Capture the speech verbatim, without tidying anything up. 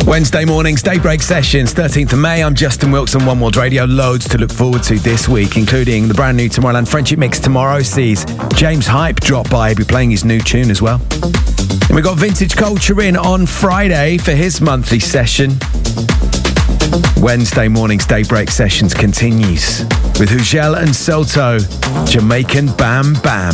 Wednesday mornings, Daybreak Sessions, thirteenth of May. I'm Justin Wilkes on One World Radio. Loads to look forward to this week, including the brand new Tomorrowland Friendship Mix tomorrow sees James Hype drop by. He'll be playing his new tune as well. And we've got Vintage Culture in on Friday for his monthly session. Wednesday mornings, Daybreak Sessions continues with Hugel and Soto, Jamaican Bam Bam.